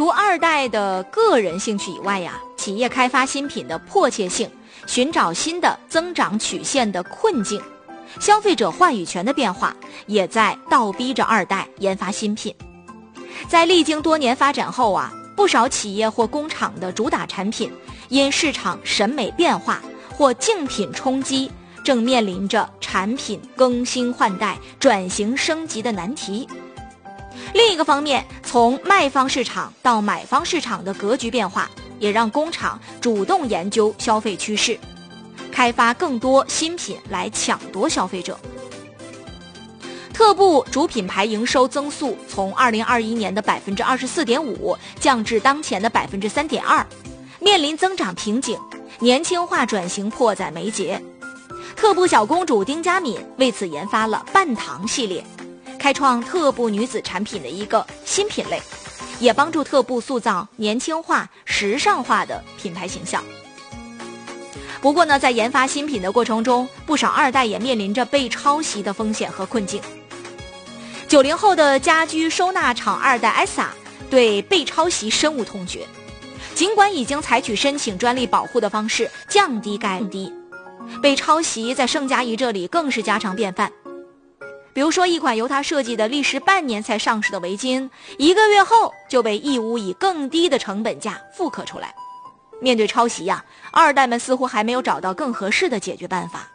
除二代的个人兴趣以外呀，企业开发新品的迫切性，寻找新的增长曲线的困境，消费者话语权的变化，也在倒逼着二代研发新品。在历经多年发展后啊，不少企业或工厂的主打产品因市场审美变化或竞品冲击，正面临着产品更新换代、转型升级的难题。另一个方面，从卖方市场到买方市场的格局变化，也让工厂主动研究消费趋势，开发更多新品来抢夺消费者。特步主品牌营收增速从2021年的 24.5% 降至当前的 3.2%， 面临增长瓶颈，年轻化转型迫在眉睫。特步小公主丁佳敏为此研发了半糖系列，开创特步女子产品的一个新品类，也帮助特步塑造年轻化、时尚化的品牌形象。不过呢，在研发新品的过程中，不少二代也面临着被抄袭的风险和困境。90后的家居收纳厂二代 ESSA 对被抄袭深恶痛绝，尽管已经采取申请专利保护的方式降低该低，被抄袭在盛家怡这里更是家常便饭。比如说，一款由他设计的历时半年才上市的围巾，1个月后就被义乌以更低的成本价复刻出来。面对抄袭呀，二代们似乎还没有找到更合适的解决办法。